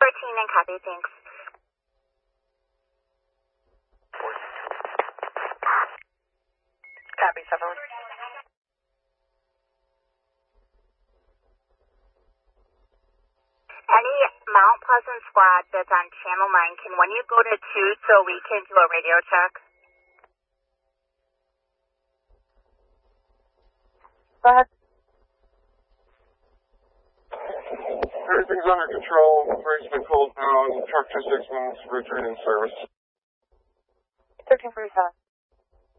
14 and copy, thanks. Copy, 7. Any Mount Pleasant squad that's on channel 9, can one of you go to 2 so we can do a radio check? Go ahead. Everything's under control. Operation's been closed down. Truck 26 minutes, return in service. 1347.